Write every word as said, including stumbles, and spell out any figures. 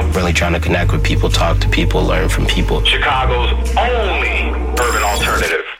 Really trying to connect with people, talk to people, learn from people. Chicago's only urban alternative.